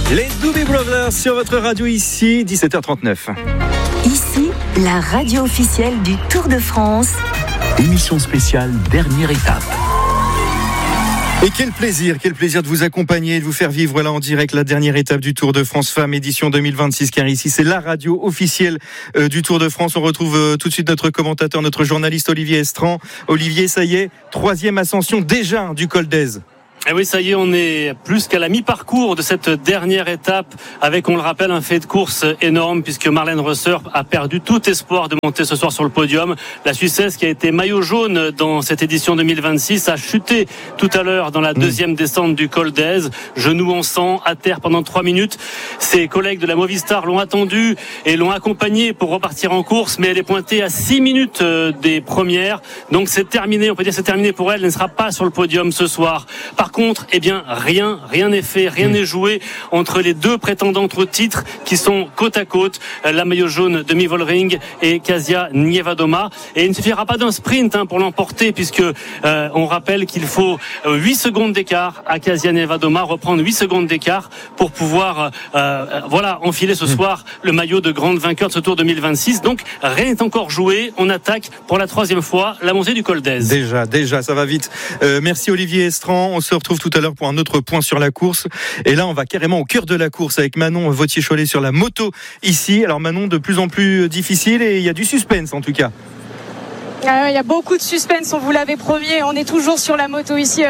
Les Doobie Brothers sur votre radio ici, 17h39. Ici, la radio officielle du Tour de France. Émission spéciale, dernière étape. Et quel plaisir de vous accompagner et de vous faire vivre là en direct la dernière étape du Tour de France Femmes édition 2026, car ici c'est la radio officielle du Tour de France. On retrouve tout de suite notre commentateur, notre journaliste Olivier Estran. Olivier, ça y est, 3e ascension déjà du Col d'Èze. Et oui, ça y est, on est plus qu'à la mi-parcours de cette dernière étape avec, on le rappelle, un fait de course énorme puisque Marlène Rösser a perdu tout espoir de monter ce soir sur le podium. La Suissesse qui a été maillot jaune dans cette édition 2026 a chuté tout à l'heure dans la deuxième descente du Col d'Èze. Genou en sang, à terre pendant 3 minutes. Ses collègues de la Movistar l'ont attendue et l'ont accompagnée pour repartir en course, mais elle est pointée à 6 minutes des premières. Donc c'est terminé, on peut dire c'est terminé pour elle. Elle ne sera pas sur le podium ce soir. Par contre, eh bien, rien n'est fait, rien n'est joué entre les deux prétendantes au titre qui sont côte à côte, la maillot jaune de Mie Vollering et Kasia Niewiadoma. Et il ne suffira pas d'un sprint pour l'emporter puisque on rappelle qu'il faut 8 secondes d'écart à Kasia Niewiadoma, reprendre 8 secondes d'écart pour pouvoir enfiler ce soir le maillot de grande vainqueur de ce Tour 2026. Donc rien n'est encore joué. On attaque pour la 3e fois la montée du Col d'Èze. Déjà, ça va vite. Merci Olivier Estran. On se retrouve tout à l'heure pour un autre point sur la course. Et là, on va carrément au cœur de la course avec Manon Vautier-Cholet sur la moto ici. Alors Manon, de plus en plus difficile et il y a du suspense en tout cas. Il y a beaucoup de suspense, on vous l'avait promis. On est toujours sur la moto ici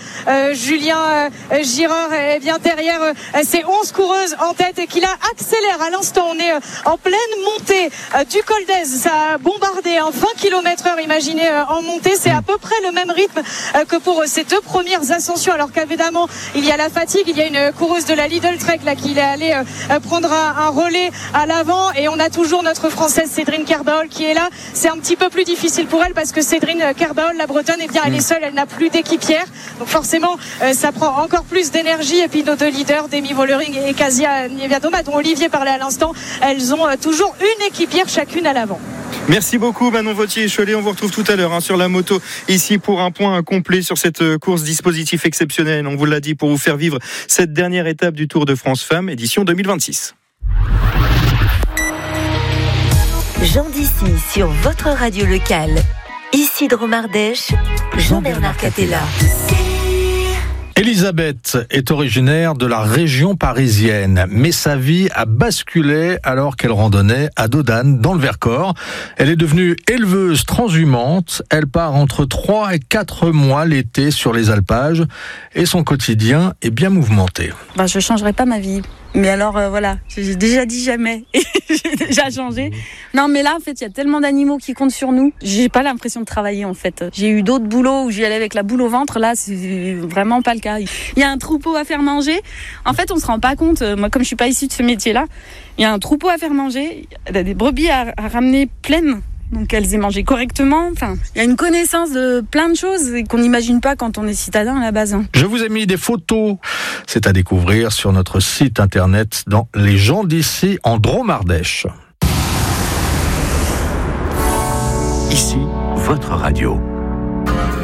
de Julien Girard. Et bien derrière, c'est 11 coureuses en tête et qui la accélère à l'instant. On est en pleine montée du Col d'Èze. Ça a bombardé 20 km/h, imaginez, en montée. C'est à peu près le même rythme que pour ces 2 premières ascensions. Alors qu'évidemment, il y a la fatigue. Il y a une coureuse de la Lidl Trek là, qui est allée prendre un relais à l'avant. Et on a toujours notre Française Cédrine Kerbaol qui est là. C'est un petit peu plus difficile pour elle parce que Cédrine Kerbaol, la Bretonne, eh bien, elle est seule, elle n'a plus d'équipière. Donc forcément, ça prend encore plus d'énergie. Et puis nos 2 leaders, Mie Vollering et Kasia Niewiadoma, dont Olivier parlait à l'instant, elles ont toujours une équipière chacune à l'avant. Merci beaucoup Manon Vautier-Cholet. On vous retrouve tout à l'heure sur la moto ici pour un point complet sur cette course, dispositif exceptionnel. On vous l'a dit pour vous faire vivre cette dernière étape du Tour de France Femmes édition 2026. Jean d'ici sur votre radio locale. Isidro Mardèche, Jean-Bernard Catella. Elisabeth est originaire de la région parisienne, mais sa vie a basculé alors qu'elle randonnait à Dodane, dans le Vercors. Elle est devenue éleveuse transhumante. Elle part entre 3 et 4 mois l'été sur les alpages et son quotidien est bien mouvementé. Je ne changerai pas ma vie. Mais alors, j'ai déjà dit jamais. J'ai déjà changé. Non, mais là, en fait, il y a tellement d'animaux qui comptent sur nous. J'ai pas l'impression de travailler, en fait. J'ai eu d'autres boulots où j'y allais avec la boule au ventre. Là, c'est vraiment pas le cas. Il y a un troupeau à faire manger. En fait, on se rend pas compte. Moi, comme je suis pas issue de ce métier-là, il y a un troupeau à faire manger. Il y a des brebis à ramener pleines. Donc elles aient mangé correctement. Enfin, il y a une connaissance de plein de choses qu'on n'imagine pas quand on est citadin à la base. Je vous ai mis des photos. C'est à découvrir sur notre site internet dans Les gens d'ici en Drôme-Ardèche. Ici, votre radio.